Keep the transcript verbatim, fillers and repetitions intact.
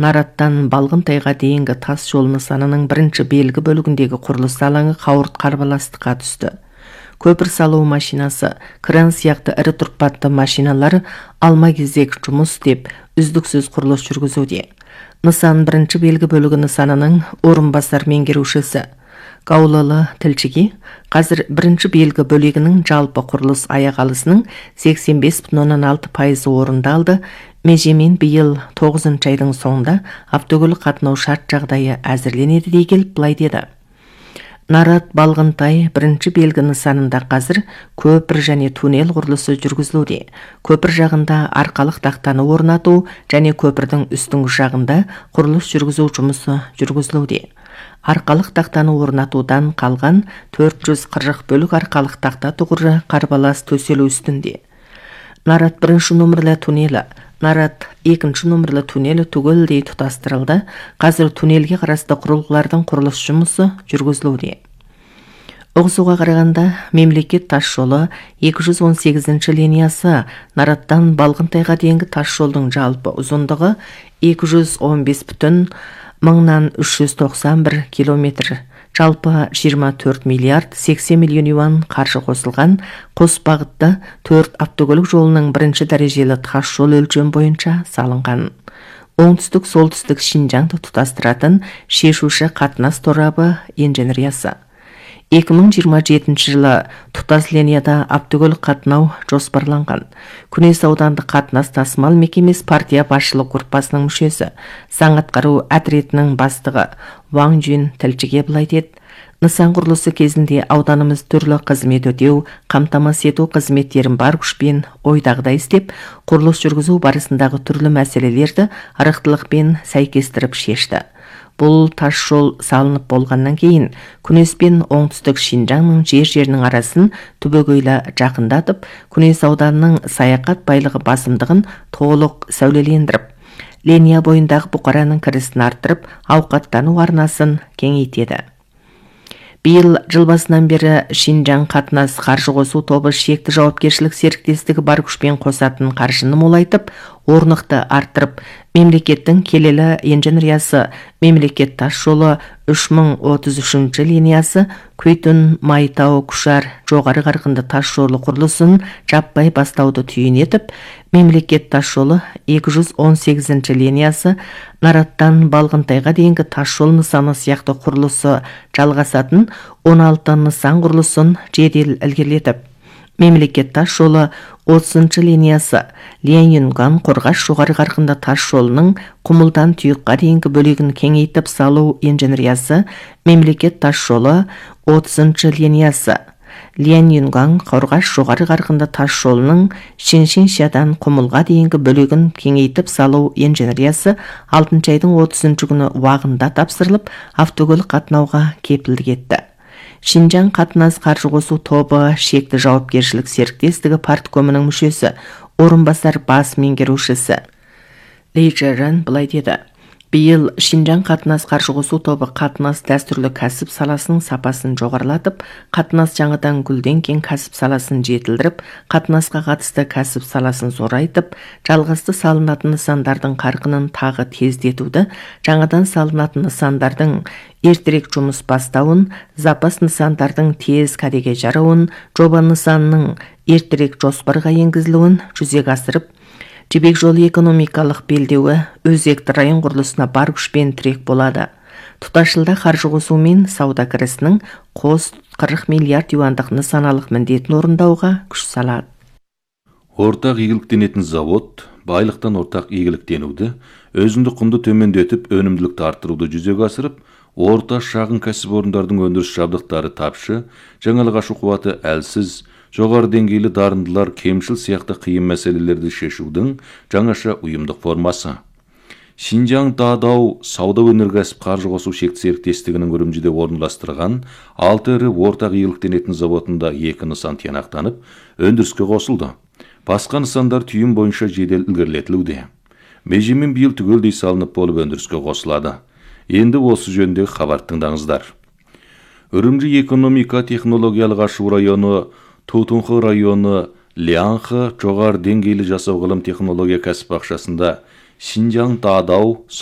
Нараттан Балғынтайға дейінгі тас жол нысанының бірінші белгі бөлігіндегі құрылыс алаңы қауырт қарбаластыққа түсті. Көпір салу машинасы, кран сияқты ірі тұрпатты машиналары алма кезек жұмыс деп үздіксіз құрылыс жүргізуде. Нысан бірінші белгі бөлігі нысанының орынбасар меңгерушісі Гаулалы тілшіге қазір бірінші белгі бөлігінің жалпы құрылыс аяқалысының сексен бес бүтін оннан алты пайызы орындалды. Межемен биыл тоғызыншы айдың соңында автокөлік қатынау шарт жағдайы әзірленеді дей келіп былай деді. Нарат Балғынтай бірінші белгі нысанында қазір көпір және туннел құрылысы жүргізілуде. Көпір жағында арқалық тақтаны орнату және көпірдің үстіңгі жағында құрылыс жүргізу жұмысы жүргізілуде. Арқалық тақтаны орнатудан қалған төрт жүз қырық бөлік арқалық тақта тұғыры қарбалас төселу үстінде. Нарат бірінші нөмірлі туннелі, Нарат екінші нөмірлі туннелі түгелдей тұтастырылды. Қазір туннелге қарасты құрылғылардың құрылыс жұмысы жүргізілуде. Ұғысуға қарағанда мемлекет тас жолы екі жүз он сегізінші линиясы Нараттан Балғынтайға дейінгі тас жолдың жалпы ұзындығы екі жүз он бес бүтін мыңнан үш жүз тоқсан бір километр, жалпы жиырма төрт миллиард сексен миллион юан қаржы қосылған. Қос бағытты төрт автокөлік жолының бірінші дәрежелі тас жол өлшем бойынша салынған. Оңтүстік солтүстік Шинжаңды тұтастыратын шешуші қатынас торабы инженериясы. екі мың жиырма жетінші жылы тұтас линияда автокөлік қатынау жоспарланған. Күнес аудандық қатынас тасымал мекемесі партия басшылық группасының мүшесі, заң атқару әдіретінің бастығы Ваң Жун тілшіге былай деді. Нысан құрылысы кезінде ауданымыз түрлі қызмет өтеу, қамтамасыз ету қызметтерін бар күшпен ойдағыдай істеп, құрылыс жүргізу барысындағы түрлі мәселелерді арықтылықпен сәйкестіріп шешті. Бұл тас жол салынып болғаннан кейін Күнес пен оңтүстік Шинжаңның жер-жерінің арасын түбегейлі жақындатып, Күнес ауданының саяхат байлығы басымдығын толық сәулелендіріп, линия бойындағы бұқараның кірісін арттырып, ауқаттану арнасын кеңейтеді. Биыл жыл басынан бері Шинжаң қатынас қаржы қосу тобы шекті жауапкершілік серіктестігі бар күшпен қосатын қаржыны молайтып, орнықты арттырып, мемлекеттің келелі инженериясы, мемлекет тас жолы үш мың отыз үшінші линиясы, Көйтін, Майтау, Күшар жоғары қарқынды тас жолы құрылысын жаппай бастауды түйін етіп, мемлекет тас жолы екі жүз он сегізінші линиясы, Нараттан Балғынтайға дейінгі тас жол нысаны сияқты құрылысы жалғасатын он алты нысан құрылысын жедел ілгерілетіп, мемлекет тас жолы отызыншы линиясы Ленин-Ган Қорғас жоғары қарқынды тас жолының Құмылдан Тұйыққа дейінгі бөлігін кеңейтіп салу инженериясы, мемлекет тас жолы отызыншы линиясы Ленин-Ган Қорғас жоғары қарқынды тас жолының Шеншеншиядан Құмылға дейінгі бөлігін кеңейтіп салу инженериясы алтыншы айдың отызыншы күні уағында тапсырылып, автокөлік қатынауға кепілдік етті. Шинжаң қатынас қаржы қосу тобы шекті жауапкершілік серіктестігі парткомының мүшесі, орынбасар бас меңгерушісі Ли Чжэрэн былай деді. Биыл Шинжаң қатынас қаржы қосу тобы қатынас дәстүрлі кәсіп саласының сапасын жоғарылатып, қатынас жаңадан гүлден кең кәсіп саласын жетілдіріп, қатынасқа қатысты кәсіп саласын зорайтып, жалғасты салынатын нысандардың қарқынын тағы тездетуді, жаңадан салынатын нысандардың ертерек жұмыс бастауын, запас нысандардың тез кәдеге жарауын, жоба нысанының ертерек жоспарға енгізілуін жүзеге асырып, Жібек жолы экономикалық белдеуі өзекті район құрылысына бар күшпен тірек болады. Тұташылда қаржы қосумен сауда кірісінің қос қырық миллиард юандық нысаналық міндетін орындауға күш салады. Ортақ игіліктенетін завод байлықтан ортақ игіліктенуді, өзіндік құнды төмендетіп, өнімділікті арттыруды жүзеге асырып, орта шағын кәсіпорындардың өндіріс жабдықтары тапшы, жаңалық ашу қуаты әлсіз, жоғары деңгейлі дарындылар кемшіл сияқты қиын мәселелерді шешудің жаңаша ұйымдық формасы. Шинжаң Дадау сауда өнеркәсіп қаржы қосу шекті серіктестігінің Үрімжіде орналастырған алты ірі ортақ игіліктенетін заводында екі нысан тиянақтанып, өндіріске қосылды. Басқа нысандар түйін бойынша жедел ілгерілетілуде. Межемен биыл түгелдей салынып болып өндіріске қосылады. Енді осы жөніндегі хабар тыңдаңыздар. Үрімжі экономика технологиялық ашу районы, Тутунхы районы, Лянхы жоғары деңгейлі жасау ғылым технология кәсіп бақшасында Шинжаң Дадау